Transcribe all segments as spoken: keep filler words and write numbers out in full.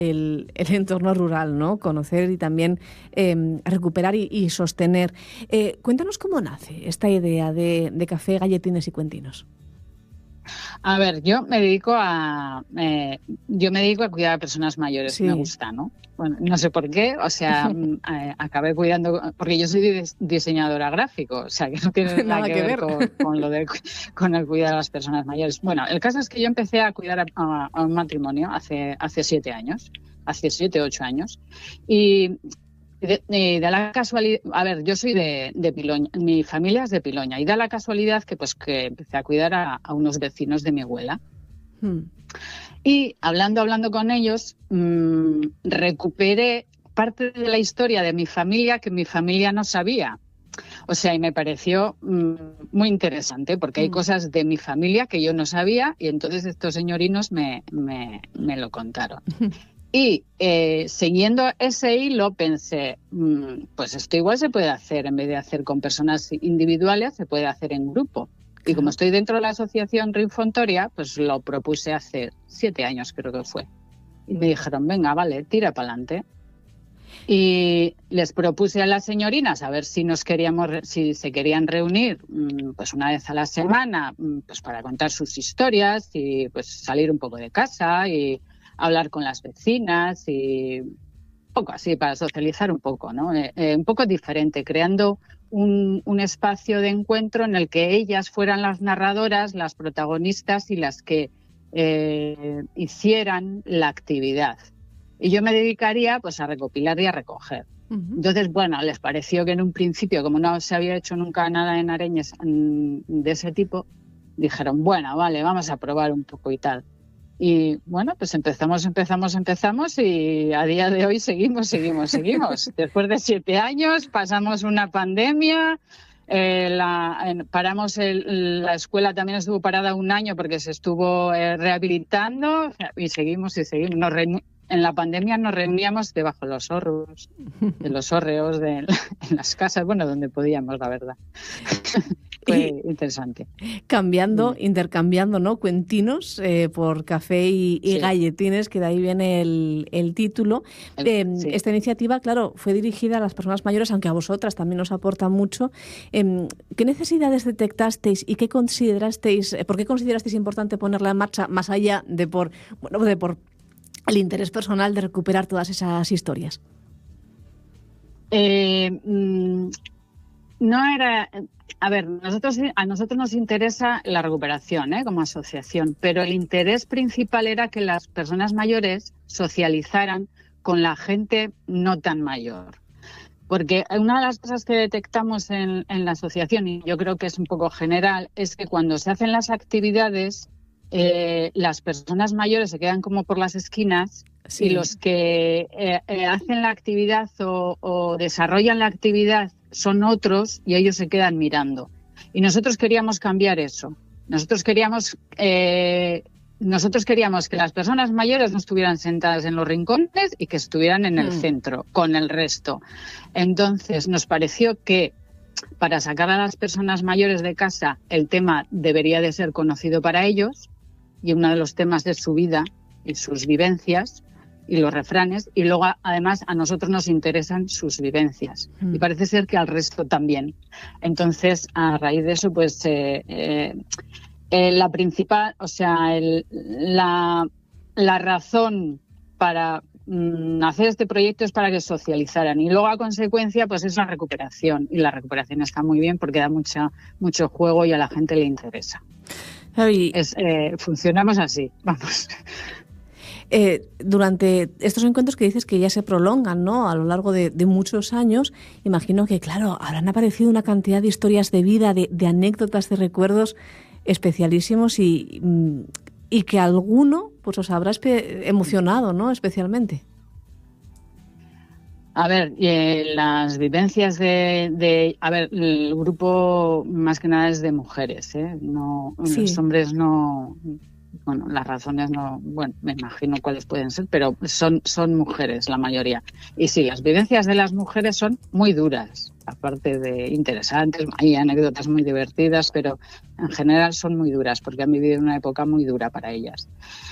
el, el entorno rural, ¿no? Conocer y también eh, recuperar y, y sostener. Eh, cuéntanos cómo nace esta idea de, de café, galletines y cuentinos. A ver, yo me dedico a eh, yo me dedico a cuidar a personas mayores, sí. Me gusta, ¿no? Bueno, no sé por qué, o sea, eh, acabé cuidando, porque yo soy diseñadora gráfico, o sea, que no tiene nada, nada que, que ver, ver. Con, con lo de con el cuidar a las personas mayores. Bueno, el caso es que yo empecé a cuidar a, a, a un matrimonio hace hace siete años, hace siete, ocho años, y De, de, de la casualidad, a ver, yo soy de, de Piloña, mi familia es de Piloña, y da la casualidad que pues que empecé a cuidar a, a unos vecinos de mi abuela. Hmm. Y hablando, hablando con ellos, mmm, recuperé parte de la historia de mi familia que mi familia no sabía. O sea, y me pareció mmm, muy interesante, porque hay hmm. cosas de mi familia que yo no sabía, y entonces estos señorinos me, me, me lo contaron. Y eh, siguiendo ese hilo pensé, mmm, pues esto igual se puede hacer, en vez de hacer con personas individuales, se puede hacer en grupo. Y como estoy dentro de la asociación Rinfontoria, pues lo propuse hace siete años, creo que fue. Y me dijeron, venga, vale, tira para adelante. Y les propuse a las señorinas a ver si nos queríamos, si se querían reunir, pues una vez a la semana, pues para contar sus historias y pues salir un poco de casa y hablar con las vecinas y un poco así, para socializar un poco, ¿no? Eh, eh, un poco diferente, creando un, un espacio de encuentro en el que ellas fueran las narradoras, las protagonistas y las que eh, hicieran la actividad. Y yo me dedicaría pues a recopilar y a recoger. Uh-huh. Entonces, bueno, les pareció que en un principio, como no se había hecho nunca nada en Areñes de ese tipo, dijeron, bueno, vale, vamos a probar un poco y tal. Y bueno, pues empezamos, empezamos, empezamos y a día de hoy seguimos, seguimos, seguimos. Después de siete años pasamos una pandemia, eh, la, en, paramos el, la escuela también estuvo parada un año porque se estuvo eh, rehabilitando y seguimos y seguimos. Nos reuni- en la pandemia nos reuníamos debajo de los hórreos, de los hórreos, de, en las casas, bueno, donde podíamos, la verdad. Fue interesante. Cambiando, sí. intercambiando, ¿no? Cuentinos eh, por café y, y sí. galletines, que de ahí viene el, el título. El, eh, sí. Esta iniciativa, claro, fue dirigida a las personas mayores, aunque a vosotras también os aporta mucho. Eh, ¿Qué necesidades detectasteis y qué considerasteis, por qué considerasteis importante ponerla en marcha, más allá de por, bueno, de por el interés personal de recuperar todas esas historias? Eh, mmm, no era... A ver, nosotros, a nosotros nos interesa la recuperación, ¿eh? Como asociación, pero el interés principal era que las personas mayores socializaran con la gente no tan mayor. Porque una de las cosas que detectamos en, en la asociación, y yo creo que es un poco general, es que cuando se hacen las actividades, eh, las personas mayores se quedan como por las esquinas. Sí. Y los que eh, eh, hacen la actividad o, o desarrollan la actividad son otros y ellos se quedan mirando. Y nosotros queríamos cambiar eso. Nosotros queríamos, eh, nosotros queríamos que las personas mayores no estuvieran sentadas en los rincones y que estuvieran en el mm. centro con el resto. Entonces nos pareció que para sacar a las personas mayores de casa el tema debería de ser conocido para ellos y uno de los temas de su vida y sus vivencias y los refranes, y luego además a nosotros nos interesan sus vivencias mm. y parece ser que al resto también. Entonces, a raíz de eso, pues eh, eh, eh, la principal, o sea, el, la, la razón para mm, hacer este proyecto es para que socializaran, y luego a consecuencia pues es la recuperación, y la recuperación está muy bien porque da mucha, mucho juego y a la gente le interesa. Javi, es, eh, funcionamos así, vamos. Eh, durante estos encuentros que dices que ya se prolongan, ¿no?, a lo largo de, de muchos años, imagino que, claro, habrán aparecido una cantidad de historias de vida, de, de anécdotas, de recuerdos especialísimos y, y que alguno pues os habrá espe- emocionado, ¿no?, especialmente. A ver, eh, las vivencias de, de... A ver, el grupo más que nada es de mujeres, ¿eh? No, sí. Los hombres no... Bueno, las razones no, bueno, me imagino cuáles pueden ser, pero son, son mujeres la mayoría. Y sí, las vivencias de las mujeres son muy duras, aparte de interesantes, hay anécdotas muy divertidas, pero en general son muy duras porque han vivido una época muy dura para ellas.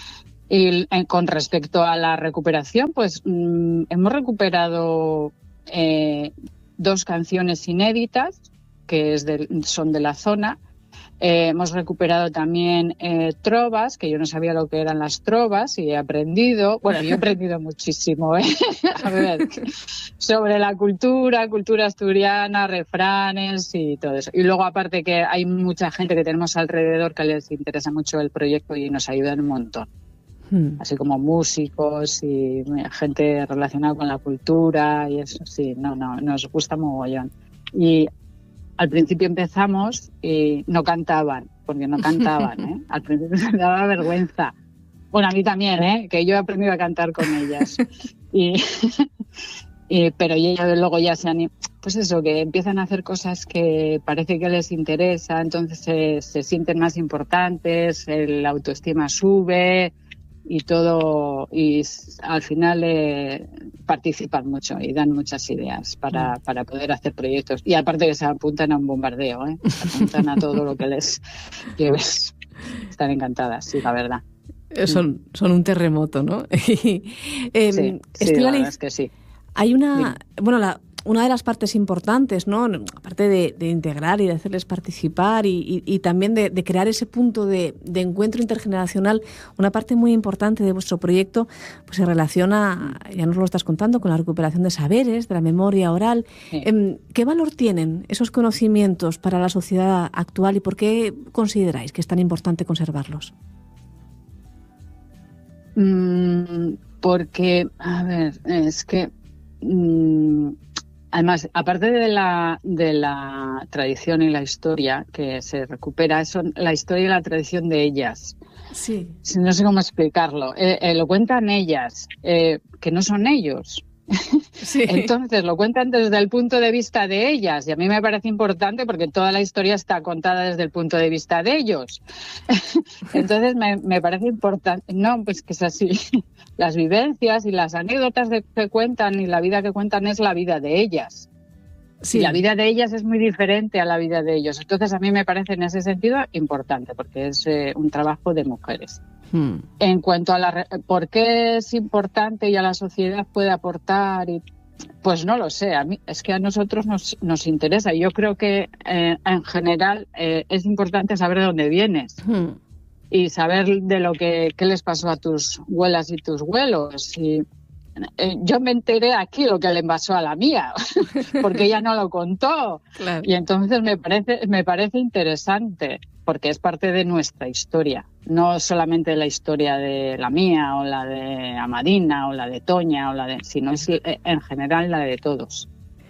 Y eh, con respecto a la recuperación, pues mmm, hemos recuperado eh, dos canciones inéditas que es de, son de la zona. Eh, hemos recuperado también eh, trovas, que yo no sabía lo que eran las trovas y he aprendido, bueno, yo he aprendido muchísimo, ¿eh? A ver, sobre la cultura, cultura asturiana, refranes y todo eso. Y luego aparte que hay mucha gente que tenemos alrededor que les interesa mucho el proyecto y nos ayudan un montón. Hmm. Así como músicos y gente relacionada con la cultura y eso, sí, no, no, nos gusta mogollón. Y al principio empezamos y no cantaban, porque no cantaban, ¿eh? Al principio me daba vergüenza. Bueno, a mí también, ¿eh? Que yo he aprendido a cantar con ellas. Y, y, pero ellas luego ya se han... Pues eso, que empiezan a hacer cosas que parece que les interesa, entonces se, se sienten más importantes, la autoestima sube y todo, y al final eh, participan mucho y dan muchas ideas para, para poder hacer proyectos. Y aparte que se apuntan a un bombardeo, ¿eh? Se apuntan a todo lo que les lleves. Están encantadas, sí, la verdad. Son, son un terremoto, ¿no? eh, sí, sí, la verdad es que sí. Hay una... Sí. Bueno, la... Una de las partes importantes, ¿no? Aparte de, de integrar y de hacerles participar y, y, y también de, de crear ese punto de, de encuentro intergeneracional, una parte muy importante de vuestro proyecto pues se relaciona, ya nos lo estás contando, con la recuperación de saberes, de la memoria oral. Sí. ¿Qué valor tienen esos conocimientos para la sociedad actual y por qué consideráis que es tan importante conservarlos? Mm, porque, a ver, es que... Mm, Además, aparte de la, de la tradición y la historia que se recupera, son la historia y la tradición de ellas. Sí. No sé cómo explicarlo. Eh, eh, lo cuentan ellas, eh, que no son ellos. Sí. Entonces lo cuentan desde el punto de vista de ellas y a mí me parece importante porque toda la historia está contada desde el punto de vista de ellos. Entonces me, me parece importante, no, pues que es así. Las vivencias y las anécdotas de, que cuentan y la vida que cuentan es la vida de ellas. Sí. Y la vida de ellas es muy diferente a la vida de ellos. Entonces a mí me parece en ese sentido importante porque es eh, un trabajo de mujeres. Hmm. En cuanto a la, por qué es importante y a la sociedad puede aportar, y, pues no lo sé. A mí es que a nosotros nos, nos interesa. Yo creo que eh, en general eh, es importante saber de dónde vienes. Hmm. Y saber de lo que qué les pasó a tus abuelas y tus abuelos. Y, eh, yo me enteré aquí lo que le pasó a la mía, porque ella no lo contó. Claro. Y entonces me parece, me parece interesante, porque es parte de nuestra historia. No solamente la historia de la mía, o la de Amadina, o la de Toña, o la de, sino es en general la de todos.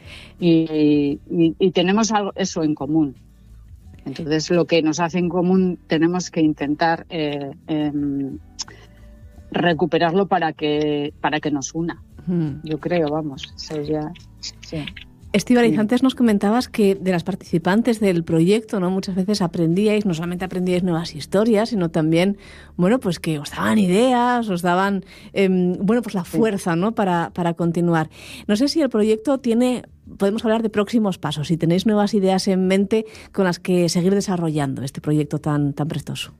Y, y, y tenemos algo, eso en común. Entonces, lo que nos hace en común tenemos que intentar eh, eh, recuperarlo para que para que nos una. Mm. Yo creo, vamos, eso ya... Sí. Estíbaliz, sí. Antes nos comentabas que de las participantes del proyecto, ¿no? Muchas veces aprendíais, no solamente aprendíais nuevas historias, sino también, bueno, pues que os daban ideas, os daban, eh, bueno, pues la fuerza, ¿no? Para, para continuar. No sé si el proyecto tiene, podemos hablar de próximos pasos, si tenéis nuevas ideas en mente con las que seguir desarrollando este proyecto tan, tan prestoso.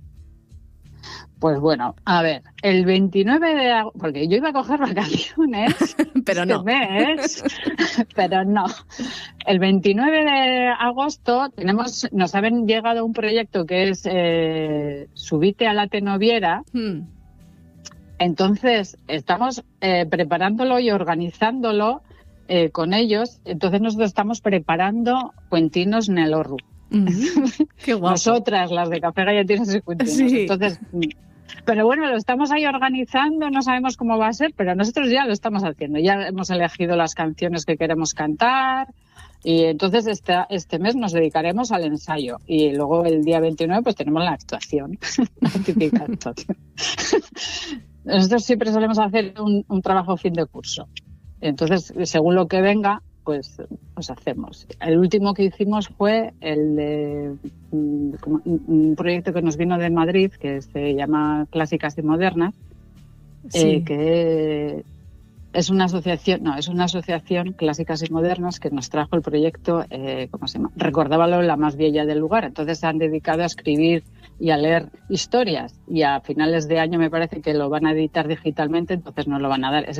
Pues bueno, a ver, el veintinueve de agosto, porque yo iba a coger vacaciones, pero no, este mes, pero no. El veintinueve de agosto tenemos, nos han llegado un proyecto que es eh, Subite a la Tenoviera. Hmm. Entonces estamos eh, preparándolo y organizándolo eh, con ellos. Entonces nosotros estamos preparando Cuentinos Nelorru. Mm-hmm. Qué guapo. Nosotras, las de Café Galletinas y Cuentinos. Sí. Entonces... Pero bueno, lo estamos ahí organizando, no sabemos cómo va a ser, pero nosotros ya lo estamos haciendo. Ya hemos elegido las canciones que queremos cantar y entonces este, este mes nos dedicaremos al ensayo. Y luego el día veintinueve pues tenemos la actuación, la típica actuación. Nosotros siempre solemos hacer un, un trabajo fin de curso. Entonces, según lo que venga, pues, pues hacemos. El último que hicimos fue el de un, un proyecto que nos vino de Madrid, que se llama Clásicas y Modernas, sí. eh, que es una asociación, no, es una asociación Clásicas y Modernas que nos trajo el proyecto, eh, ¿cómo se llama? Recordábalo, la más bella del lugar. Entonces se han dedicado a escribir y a leer historias, y a finales de año me parece que lo van a editar digitalmente, entonces no lo van a dar. Es